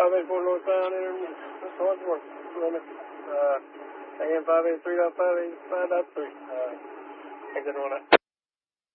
584 northbound, intermediate. That's hard work. Limit, AM 583.585.3. Exit on that.